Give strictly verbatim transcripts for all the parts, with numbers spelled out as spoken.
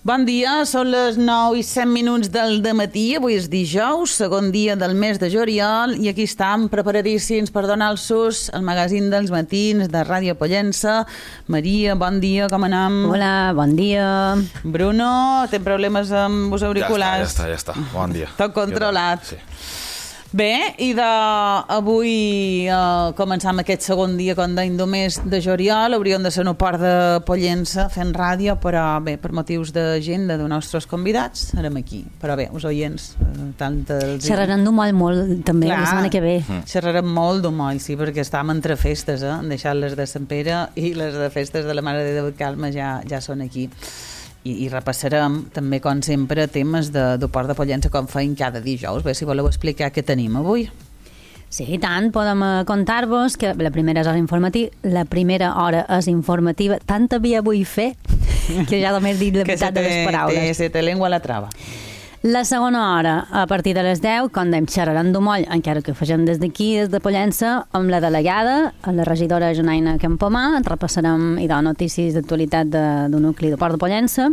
Bon dia, són les nou i set minuts del dematí, avui és dijous, segon dia del mes de juliol, i aquí estem preparadíssims per donar el sus al magazín dels matins de Ràdio Pollença. Maria, bon dia, com anem? Hola, bon dia. Bruno, té problemes amb els auriculars? Ja està, ja està, ja està. Bon dia. Tot controlat. Sí. Bé, i de avui eh, començam aquest segon dia, com deim, del mes de juliol. Hauríem de ser un port de Pollença fent ràdio, però bé, per motius d'agenda dels nostres convidats, serem aquí. Però bé, els oients, eh, tant dels... Xerraran d'un moll molt, també, Clar. la setmana que ve. Mm. Xerrarem molt d'un moll, sí, perquè estàvem entre festes, eh? Han deixat les de Sant Pere i les de festes de la Mare de Déu del Carme ja, ja són aquí. I, i repassarem també, com sempre, temes de, de Port de Pollença, com feim cada dijous. Bé, si voleu explicar què tenim avui. Sí, i tant, podem contar-vos que la primera és hora informativa, la primera hora és informativa, tant havia vull fer que ja només dit la veritat de les paraules. Que se te lengua la trava. La segona hora, a partir de les deu, quan em xerraran d'un moll, encara que ho facem des d'aquí, des de Pollença, amb la delegada, la regidora Jonaina Campomà, repassarem i donar notícies d'actualitat d'un nucli de Port de Pollença.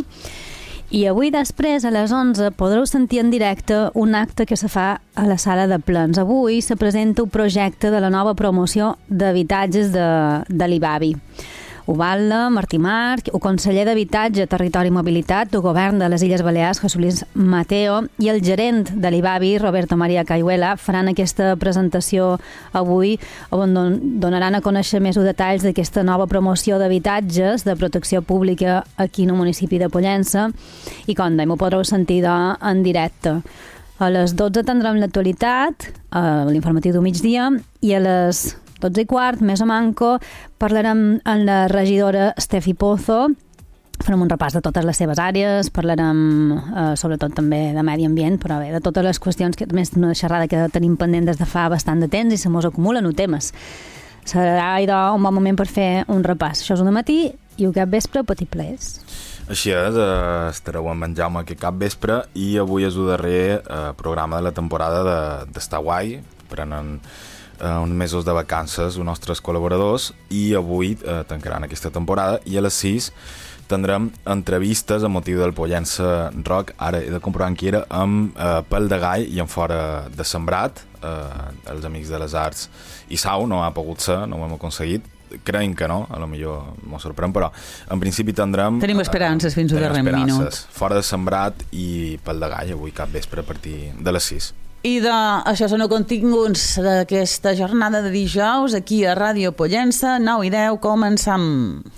I avui després, a les onze, podreu sentir en directe un acte que se fa a la sala de plens. Avui se presenta un projecte de la nova promoció d'habitatges de, de l'I B A B I. Ho val Martí Marc, el conseller d'Habitatge, Territori i Mobilitat del Govern de les Illes Balears, José Luis Mateo, i el gerent de l'I B A B I, Roberto María Cayuela, faran aquesta presentació avui, on donaran a conèixer més detalls d'aquesta nova promoció d'habitatges de protecció pública aquí en el municipi de Pollença, i com dèiem, ho podreu sentir en directe. A les dotze tindrem l'actualitat, l'informatiu del migdia, i a les dotze i quart, més o manco, parlarem amb la regidora Estefi Pozo, farem un repàs de totes les seves àrees, parlarem eh, sobretot també de medi ambient, però bé, de totes les qüestions, que més una xerrada que tenim pendent des de fa bastant de temps i se mos acumulen o temes. Serà idò, un bon moment per fer un repàs. Això és un matí i un cap vespre, petit plers. Així és, eh, estareu amb en Jaume aquest cap vespre i avui és el darrer eh, programa de la temporada de, d'Estar Guai. Prenen Uh, uns mesos de vacances els nostres col·laboradors i avui uh, tancaran aquesta temporada, i a les sis tindrem entrevistes a motiu del Pollença Rock. Ara he de comprovar qui era, amb uh, Pel de Gai i en Fora de Sembrat, uh, els Amics de les Arts i Sau. No ha pogut ser, no ho hem aconseguit, creiem que no, a lo millor m'ho sorprèn, però en principi tindrem... Tenim esperances uh, fins al darrer minut. Fora de Sembrat i Pel de Gai, avui cap vespre a partir de les sis. I de, això són els continguts d'aquesta jornada de dijous aquí a Ràdio Pollença, nou i deu, començam.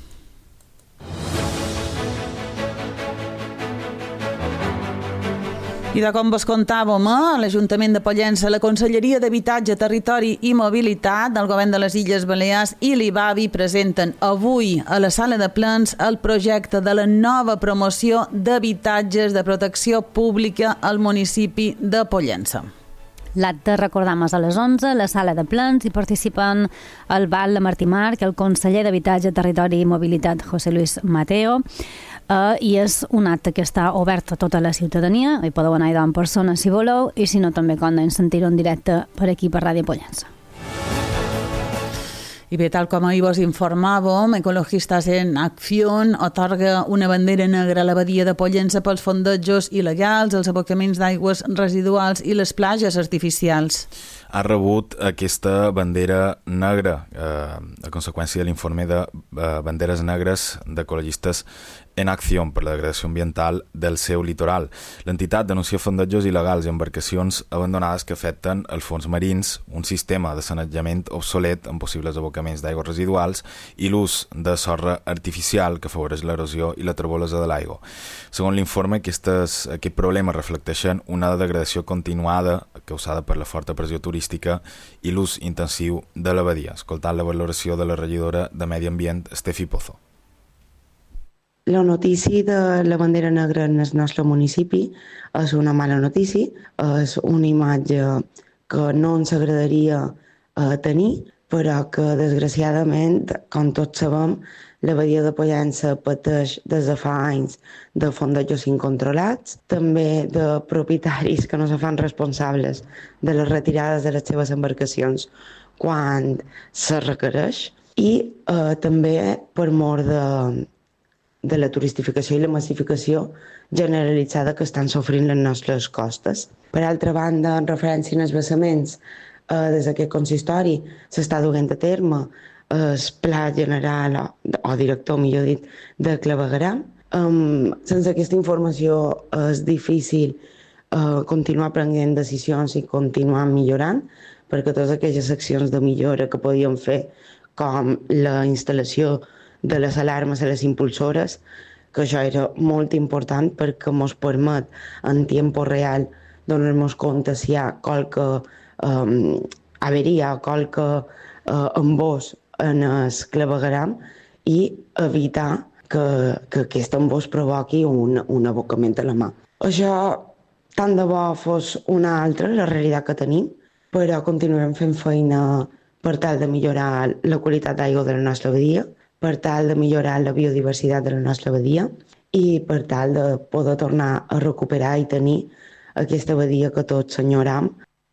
I de com vos contàvem, eh? l'Ajuntament de Pollença, la Conselleria d'Habitatge, Territori i Mobilitat del Govern de les Illes Balears i l'I B A B I presenten avui a la sala de plens el projecte de la nova promoció d'habitatges de protecció pública al municipi de Pollença. L'acte, recordam, és a les onze, a la sala de plens, hi participen el Val de Martí Marc, el conseller d'Habitatge, Territori i Mobilitat, José Luis Mateo, Uh, i és un acte que està obert a tota la ciutadania, hi podeu anar en persona si voleu, i si no també conden sentir-ho en directe per aquí per Ràdio Pollença. I bé, tal com ahir vos informàvem, Ecologistas en Acción otorga una bandera negra a la badia de Pollença pels fondejos il·legals, els abocaments d'aigües residuals i les platges artificials. Ha rebut aquesta bandera negra eh, a conseqüència de l'informe de eh, banderes negres d'Ecologistas en Acció per la degradació ambiental del seu litoral. L'entitat denuncia fondejos il·legals i embarcacions abandonades que afecten els fons marins, un sistema de sanejament obsolet amb possibles abocaments d'aigües residuals i l'ús de sorra artificial que afavoreix l'erosió i la trabolosa de l'aigua. Segons l'informe, aquestes, aquest problema reflecteixen una degradació continuada causada per la forta pressió turística i l'ús intensiu de la badia. Escoltant la valoració de la regidora de Medi Ambient, Estefi Pozo. La notícia de la bandera negra en el nostre municipi és una mala notícia, és una imatge que no ens agradaria eh, tenir, però que desgraciadament, com tots sabem, la badia de Pollença pateix des de fa anys de fondejos incontrolats, també de propietaris que no se fan responsables de les retirades de les seves embarcacions quan se requereix, i eh, també per mort de de la turistificació i la massificació generalitzada que estan sofrint les nostres costes. Per altra banda, en referència als vessaments, eh, des d'aquest consistori s'està duent a terme el pla general o, o director, millor dit, de clavegueram. Um, sense aquesta informació és difícil uh, continuar prenent decisions i continuar millorant, perquè totes aquelles accions de millora que podíem fer, com la instal·lació de les alarmes a les impulsores, que això era molt important perquè ens permet en temps real donar-nos compte si hi ha qualque um, averia o qualque uh, embòs en el clavegueram i evitar que, que aquest embòs provoqui un, un abocament a la mà. Això tant de bo fos una altra, la realitat que tenim, però continuem fent feina per tal de millorar la qualitat d'aigua de la nostra badia, per tal de millorar la biodiversitat de la nostra badia i per tal de poder tornar a recuperar i tenir aquesta badia que tots enyoram.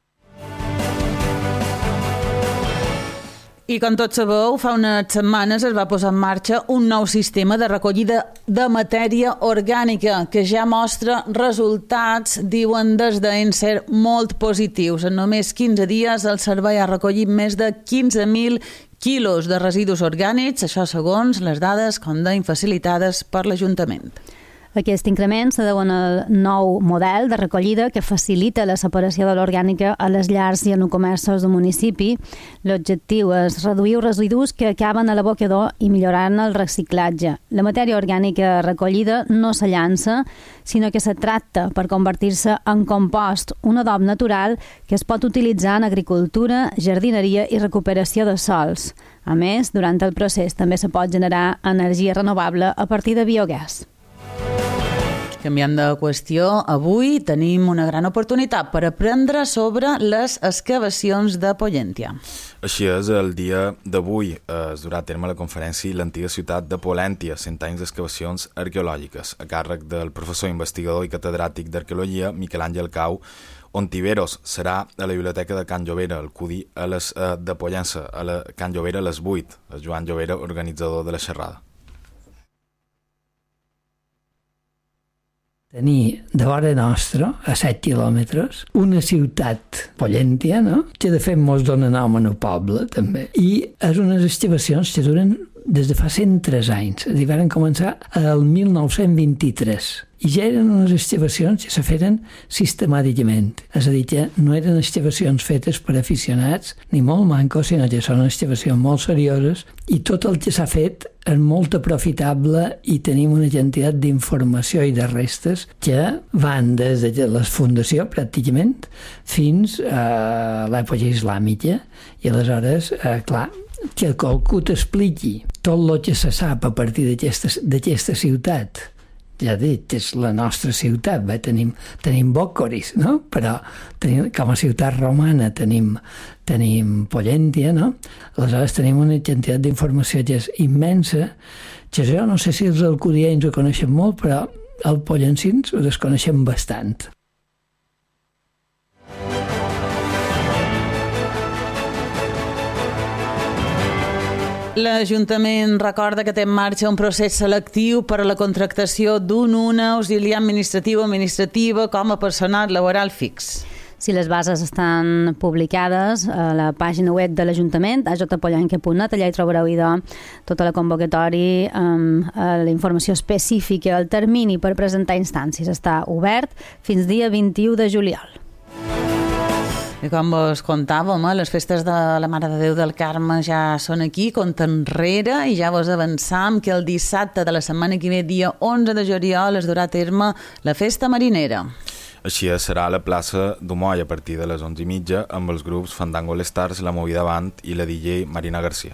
I com tots sabeu, fa unes setmanes es va posar en marxa un nou sistema de recollida de matèria orgànica que ja mostra resultats, diuen des d'Enser, molt positius. En només quinze dies el servei ha recollit més de quinze mil quilos de residus orgànics, això segons les dades, com deien, facilitades per l'Ajuntament. Aquest increment se deu al nou model de recollida que facilita la separació de l'orgànica a les llars i en els comerços del municipi. L'objectiu és reduir els residus que acaben a l'abocador i millorar el reciclatge. La matèria orgànica recollida no se llança, sinó que se tracta per convertir-se en compost, un adob natural que es pot utilitzar en agricultura, jardineria i recuperació de sols. A més, durant el procés també se pot generar energia renovable a partir de biogàs. Canviant de qüestió, avui tenim una gran oportunitat per aprendre sobre les excavacions de Pollentia. Així és, el dia d'avui es durà a terme la conferència l'antiga ciutat de Pollentia, cent anys d'excavacions arqueològiques, a càrrec del professor investigador i catedràtic d'arqueologia Miquel Àngel Cau. Ontiveros serà a la biblioteca de Can Llobera, el Cudi a les, eh, de Pollença, a la Can Llobera a les vuit, el Joan Llobera, organitzador de la xerrada. Tenir de vora nostra, a set quilòmetres, una ciutat, Pollentia, no? que de fet mos dona nom en el poble, també. I és unes excavacions que duren des de fa cent tres anys. És a dir, van començar el mil nou-cents vint-i-tres. I ja eren unes excavacions que se feren sistemàticament. És a dir, que no eren excavacions fetes per aficionats, ni molt mancos, sinó que són excavacions molt serioses i tot el que s'ha fet és molt aprofitable i tenim una quantitat d'informació i de restes que van des de la fundació, pràcticament, fins a l'època islàmica. I aleshores, eh, clar, que qualcú t'expliqui tot el que se sap a partir d'aquesta ciutat. Ja dic, és la nostra ciutat, bé, tenim, tenim Bòcoris, no? Però tenim, com a ciutat romana tenim, tenim Pollentia, no? Aleshores tenim una quantitat d'informació que és immensa, que jo no sé si els alcudiens ho coneixen molt, però els pollensins ho desconeixen bastant. L'Ajuntament recorda que té en marxa un procés selectiu per a la contractació d'un una auxiliar administratiu o administrativa com a personal laboral fix. Si les bases estan publicades a la pàgina web de l'Ajuntament, a j pollenca punt net, allà hi trobareu idò tota la convocatòria amb la informació específica. El termini per presentar instàncies està obert fins dia vint-i-u de juliol. I com vos contàvem, eh, les festes de la Mare de Déu del Carme ja són aquí, compte enrere, i ja vos avançam que el dissabte de la setmana que ve, dia onze de juliol, es durà a terme la festa marinera. Així serà a la plaça d'Homoll a partir de les onze i mitja amb els grups Fandango All Stars, La Movida Band i la D J Marina Garcia.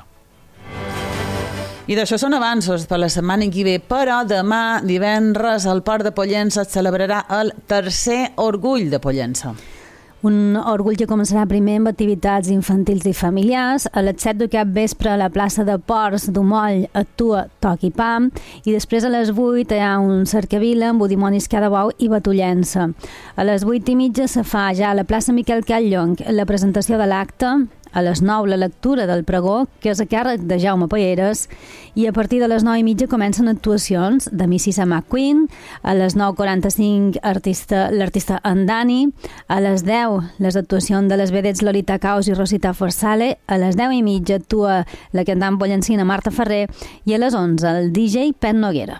I d'això són avanços per la setmana que ve, però demà, divendres, al Port de Pollença es celebrarà el tercer Orgull de Pollença. Un orgull que començarà primer amb activitats infantils i familiars. A les set de cap vespre a la plaça de Ports d'Homoll actua Toc i Pam i després a les vuit hi ha un cercavila amb budimonis cada bou i batullença. A les vuit i mitja se fa ja a la plaça Miquel Catllong la presentació de l'acte a les nou la lectura del pregó, que és a càrrec de Jaume Palleres, i a partir de les nou i mitja comencen actuacions de Mississa McQueen, a les nou quaranta-cinc artista, l'artista Andani, a les deu les actuacions de les vedets Lolita Caus i Rosita Forsale, a les deu i mitja actua la cantant pollencina Marta Ferrer i a les onze el D J Pet Noguera.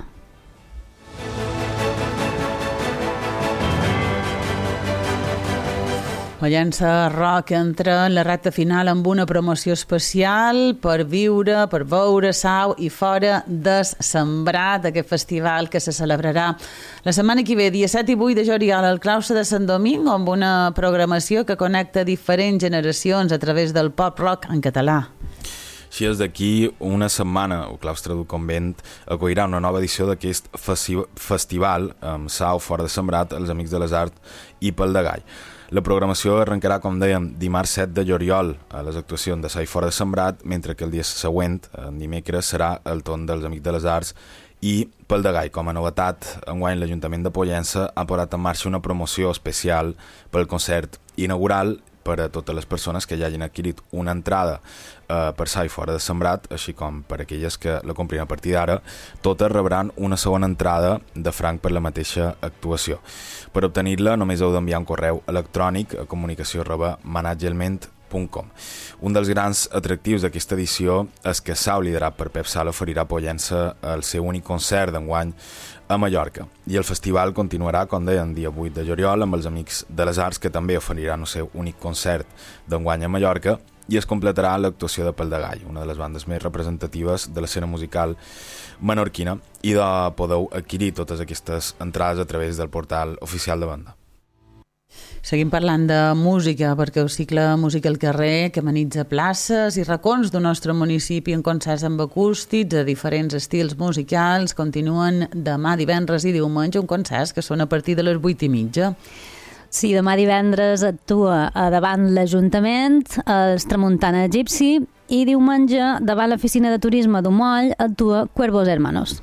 Pollença Rock entra en la recta final amb una promoció especial per viure, per veure Sau i fora des Sembrat, aquest festival que se celebrarà la setmana que ve, dia set i vuit de juliol, al claustre de Sant Domingo, amb una programació que connecta diferents generacions a través del pop rock en català. Així és, d'aquí una setmana el claustre del convent acollirà una nova edició d'aquest festival amb Sau, fora de Sembrat, els Amics de les Arts i Pel de Gall. La programació arrencarà, com dèiem, dimarts set de juliol a les actuacions de Sau i fora de Sembrat, mentre que el dia següent, en dimecres, serà el torn dels Amics de les Arts i Pel de Gall. Com a novetat, enguany l'Ajuntament de Pollença ha posat en marxa una promoció especial pel concert inaugural per a totes les persones que ja hagin adquirit una entrada eh, per Sau i fora de Sembrat, així com per aquelles que la comprin a partir d'ara, totes rebran una segona entrada de franc per la mateixa actuació. Per obtenir-la només heu d'enviar un correu electrònic a comunicació arroba managelment punt com. Un dels grans atractius d'aquesta edició és que Sau, liderat per Pep Sala, oferirà a Pollença el seu únic concert d'enguany a Mallorca. I el festival continuarà, com deien, dia vuit de juliol amb els Amics de les Arts, que també oferiran el seu únic concert d'enguany a Mallorca, i es completarà l'actuació de Pel de Gall, una de les bandes més representatives de l'escena musical menorquina, i de podeu adquirir totes aquestes entrades a través del portal oficial de banda. Seguim parlant de música, perquè el cicle Música al carrer, que amenitza places i racons del nostre municipi en concerts amb acústics a diferents estils musicals, continuen demà, divendres i diumenge, un concerts que són a partir de les vuit i mitja. Sí, demà divendres actua davant l'Ajuntament, els Tramuntana Gypsy, i diumenge davant l'Oficina de Turisme d'Umoll actua Cuervos Hermanos.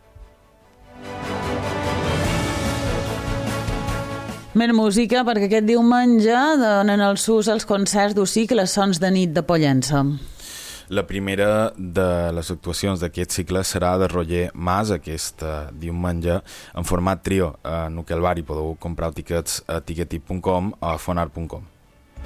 Més música, perquè aquest diumenge donen el sus als concerts del cicle Sons de nit de Pollença. La primera de les actuacions d'aquest cicle serà de Roger Mas, aquest diumenge, en format trio. A Nuque Alvari podeu comprar tiquets a ticketit punt com o a fonart punt com.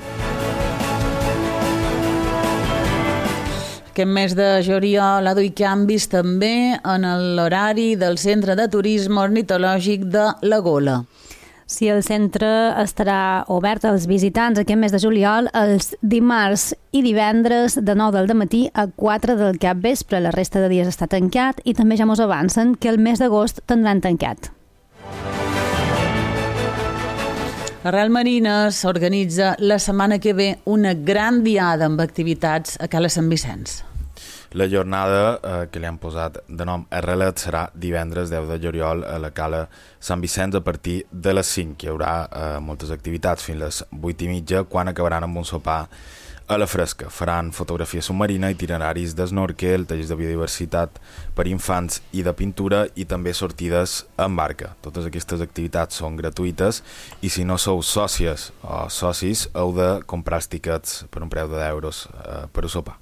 Aquest mes de juliol ha duit canvis també en l'horari del Centre de Turisme Ornitològic de la Gola. Sí, el centre estarà obert als visitants aquest mes de juliol els dimarts i divendres de nou del dematí a quatre del capvespre. La resta de dies està tancat i també ja mos avancen que el mes d'agost tindran tancat. Arrel Marines organitza la setmana que ve una gran diada amb activitats a Cala Sant Vicenç. La jornada eh, que li han posat de nom Arrelet serà divendres deu de juliol a la Cala Sant Vicenç a partir de les cinc. Hi haurà eh, moltes activitats fins a les vuit i mitja, quan acabaran amb un sopar a la fresca. Faran fotografia submarina, itineraris d'esnorkel, tallers de biodiversitat per infants i de pintura, i també sortides en barca. Totes aquestes activitats són gratuïtes i si no sou sòcies o socis heu de comprar els tiquets per un preu de deu euros eh, per a sopar.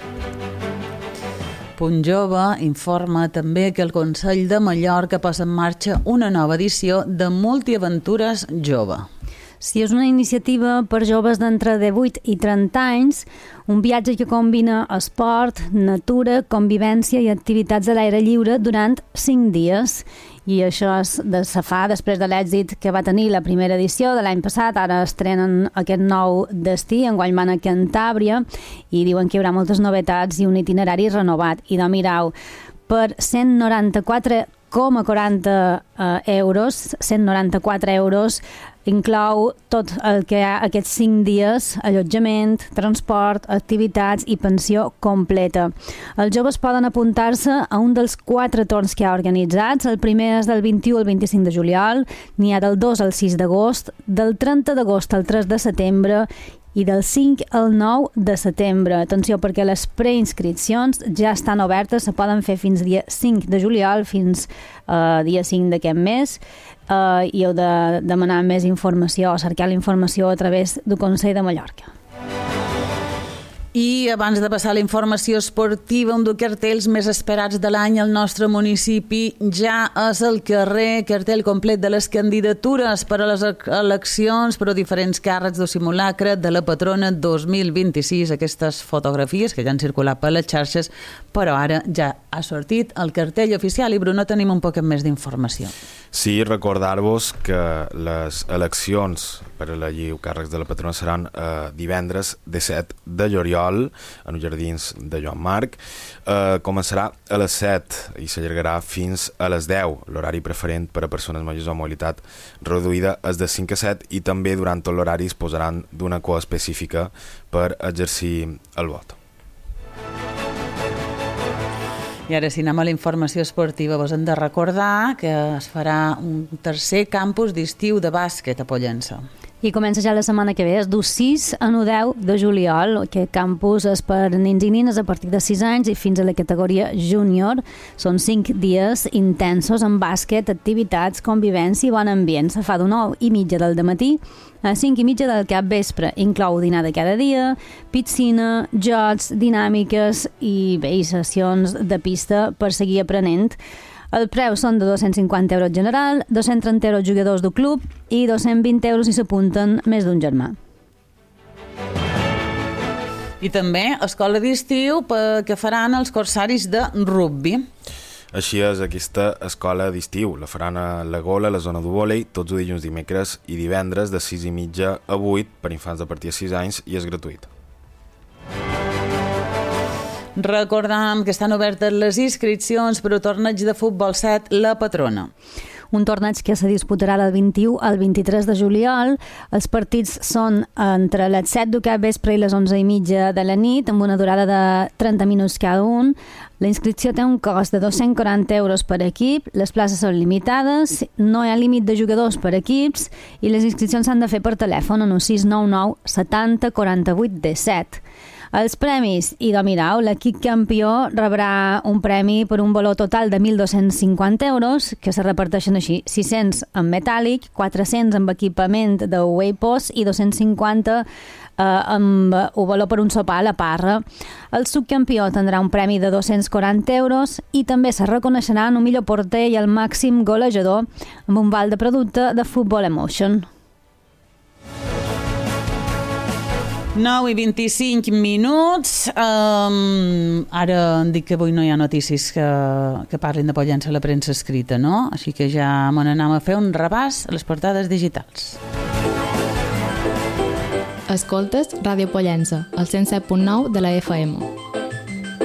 Punt Jove informa també que el Consell de Mallorca posa en marxa una nova edició de Multiaventures Jove. Si és una iniciativa per joves d'entre divuit i trenta anys, un viatge que combina esport, natura, convivència i activitats a l'aire lliure durant cinc dies. I això es fa després de l'èxit que va tenir la primera edició de l'any passat. Ara estrenen aquest nou destí, enguany van a Cantàbria, i diuen que hi haurà moltes novetats i un itinerari renovat. I de mirau, per cent noranta-quatre coma quaranta euros, cent noranta-quatre euros, inclou tot el que hi ha aquests cinc dies: allotjament, transport, activitats i pensió completa. Els joves poden apuntar-se a un dels quatre torns que hi ha organitzats. El primer és del vint-i-u al vint-i-cinc de juliol, n'hi ha del dos al sis d'agost, del trenta d'agost al tres de setembre i del cinc al nou de setembre. Atenció, perquè les preinscripcions ja estan obertes, se poden fer fins dia cinc de juliol, fins uh, dia cinc d'aquest mes, uh, i heu de demanar més informació o cercar la informació a través del Consell de Mallorca. I abans de passar a la informació esportiva, un dels cartells més esperats de l'any al nostre municipi ja és el carrer, cartell complet de les candidatures per a les eleccions per a diferents càrrecs de simulacre de la patrona dos mil vint-i-sis. Aquestes fotografies que ja han circulat per les xarxes, però ara ja ha sortit el cartell oficial i, Bruno, tenim un poc més d'informació. Sí, recordar-vos que les eleccions per a elegir càrrecs de la patrona seran eh, divendres disset de juliol en els jardins de Joan Marc. Eh, començarà a les set i s'allargarà fins a les deu. L'horari preferent per a persones majors amb mobilitat reduïda és de cinc a set i també durant tot l'horari es posaran d'una cua específica per exercir el vot. I ara, si anem a la informació esportiva, vos hem de recordar que es farà un tercer campus d'estiu de bàsquet a Pollença. I comença ja la setmana que ve, és du sis a nou deu de juliol. Aquest campus és per nens i nines a partir de sis anys i fins a la categoria júnior. Són cinc dies intensos amb bàsquet, activitats, convivència i bon ambient. Se fa d'una i mitja del dematí a cinc i mitja del cap vespre. Inclou dinar de cada dia, piscina, jocs, dinàmiques i bé, i sessions de pista per seguir aprenent. El preu són de dos-cents cinquanta euros general, dos-cents trenta euros jugadors del club i dos-cents vint euros si s'apunten més d'un germà. I també escola d'estiu que faran els corsaris de rugbi. Així és, aquesta escola d'estiu la faran a la Gola, a la zona de vòlei, tots els dilluns, dimecres i divendres de sis i mitja a vuit per infants de partir de sis anys i és gratuït. Recordam que estan obertes les inscripcions per al torneig de futbol set La Patrona. Un torneig que se disputarà del vint-i-u al vint-i-tres de juliol. Els partits són entre les set del capvespre i les onze i mitja de la nit, amb una durada de trenta minuts cada un. La inscripció té un cost de dos-cents quaranta euros per equip, les places són limitades, no hi ha límit de jugadors per equips i les inscripcions s'han de fer per telèfon en un sis nou nou setanta quaranta-vuit disset. Els premis, i de mirau, l'equip campió rebrà un premi per un valor total de mil dos-cents cinquanta euros, que se reparteixen així, sis-cents en metàl·lic, quatre-cents amb equipament de Waypost i dos-cents cinquanta eh, amb un valor per un sopar a la Parra. El subcampió tindrà un premi de dos-cents quaranta euros i també se reconeixeran un millor porter i el màxim golejador amb un val de producte de Football Emotion. nou i vint-i-cinc minuts. Um, ara em dic que avui no hi ha notícies que, que parlin de Pollença a la premsa escrita, no? Així que ja m'on anem a fer un repàs a les portades digitals. Escoltes Ràdio Pollença, al cent set punt nou de la F M.